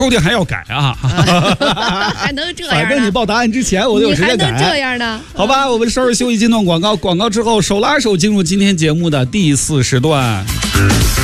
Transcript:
说不定还要改啊。 还能这样？ 反正你报答案之前，我就有时间改。 你还能这样呢？ 好吧，我们稍事休息，进段广告。广告之后，手拉手进入今天节目的第4时段。